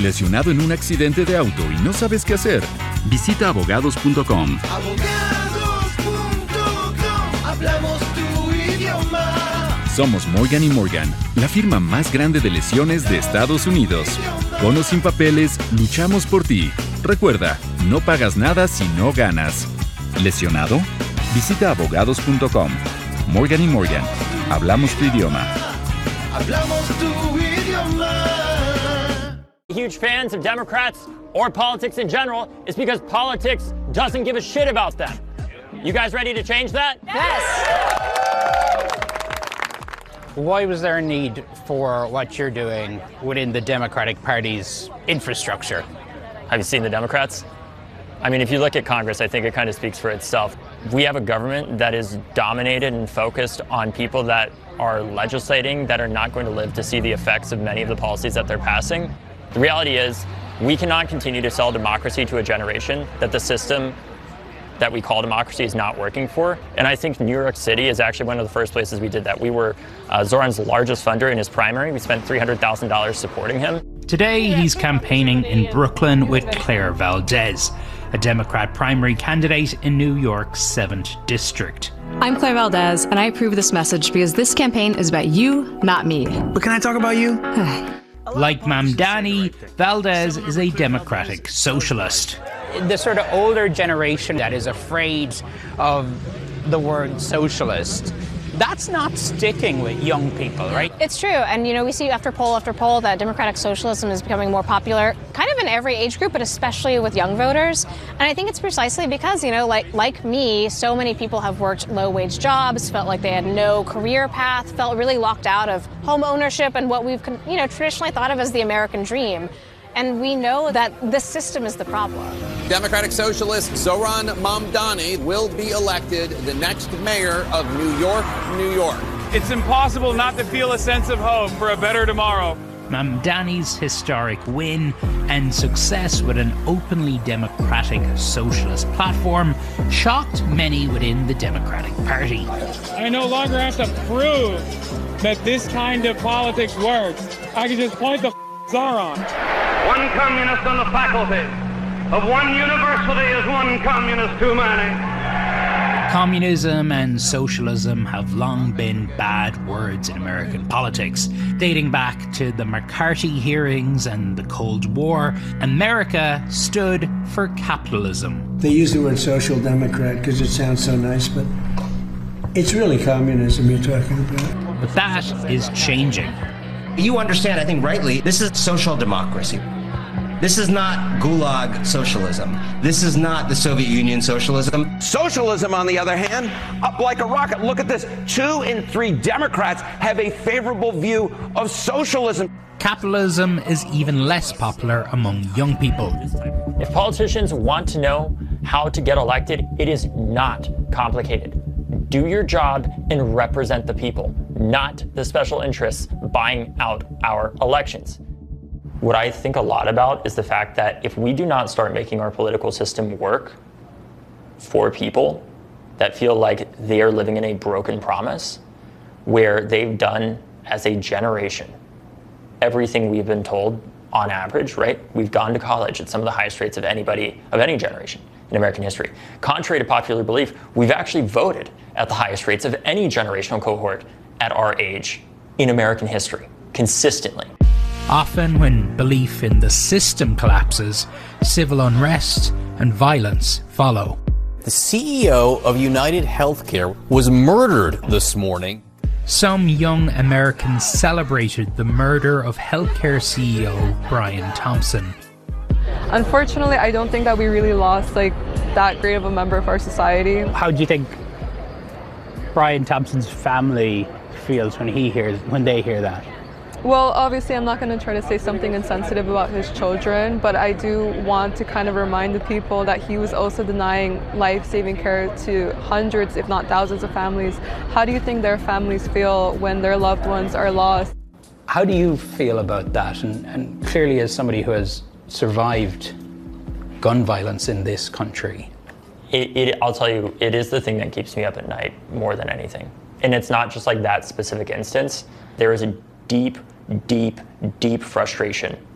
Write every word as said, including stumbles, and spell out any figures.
¿Lesionado en un accidente de auto y no sabes qué hacer? Visita abogados punto com. abogados punto com, hablamos tu idioma. Somos Morgan y Morgan, la firma más grande de lesiones de Estados Unidos. Con o sin papeles, luchamos por ti. Recuerda, no pagas nada si no ganas. ¿Lesionado? Visita abogados punto com. Morgan y Morgan, hablamos tu idioma. Hablamos tu idioma. Huge fans of Democrats or politics in general is because politics doesn't give a shit about them. You guys ready to change that? Yes! Why was there a need for what you're doing within the Democratic Party's infrastructure? Have you seen the Democrats? I mean, if you look at Congress, I think it kind of speaks for itself. We have a government that is dominated and focused on people that are legislating that are not going to live to see the effects of many of the policies that they're passing. The reality is, we cannot continue to sell democracy to a generation that the system that we call democracy is not working for. And I think New York City is actually one of the first places we did that. We were uh, Zoran's largest funder in his primary. We spent three hundred thousand dollars supporting him. Today, he's campaigning in Brooklyn with Claire Valdez, a Democrat primary candidate in New York's seventh District. I'm Claire Valdez, and I approve this message because this campaign is about you, not me. But can I talk about you? Like Mamdani, Valdez is a democratic socialist. The sort of older generation that is afraid of the word socialist, that's not sticking with young people, right? It's true, and you know, we see after poll after poll that democratic socialism is becoming more popular, kind of in every age group, but especially with young voters. And I think it's precisely because, you know, like like me, so many people have worked low-wage jobs, felt like they had no career path, felt really locked out of home ownership and what we've, you know, traditionally thought of as the American dream. And we know that the system is the problem. Democratic Socialist Zoran Mamdani will be elected the next mayor of New York, New York. It's impossible not to feel a sense of hope for a better tomorrow. Mamdani's historic win and success with an openly democratic socialist platform shocked many within the Democratic Party. I no longer have to prove that this kind of politics works. I can just point the f- Zoran. One communist on the faculty of one university is one communist too many. Communism and socialism have long been bad words in American politics. Dating back to the McCarthy hearings and the Cold War, America stood for capitalism. They use the word social democrat because it sounds so nice, but it's really communism you're talking about. But that is changing. You understand, I think rightly, this is social democracy. This is not Gulag socialism. This is not the Soviet Union socialism. Socialism, on the other hand, up like a rocket. Look at this. Two in three Democrats have a favorable view of socialism. Capitalism is even less popular among young people. If politicians want to know how to get elected, it is not complicated. Do your job and represent the people, not the special interests buying out our elections. What I think a lot about is the fact that if we do not start making our political system work for people that feel like they are living in a broken promise, where they've done as a generation everything we've been told on average, right? We've gone to college at some of the highest rates of anybody, of any generation in American history. Contrary to popular belief, we've actually voted at the highest rates of any generational cohort at our age in American history, consistently. Often when belief in the system collapses, civil unrest and violence follow. The C E O of United Healthcare was murdered this morning. Some young Americans celebrated the murder of healthcare C E O Brian Thompson. Unfortunately, I don't think that we really lost like that great of a member of our society. How do you think Brian Thompson's family feels when he hears when they hear that? Well, obviously I'm not going to try to say something insensitive about his children, but I do want to kind of remind the people that he was also denying life-saving care to hundreds, if not thousands of families. How do you think their families feel when their loved ones are lost? How do you feel about that? And, and clearly as somebody who has survived gun violence in this country. It, it, I'll tell you, it is the thing that keeps me up at night more than anything. And it's not just like that specific instance. There is a deep, deep, deep frustration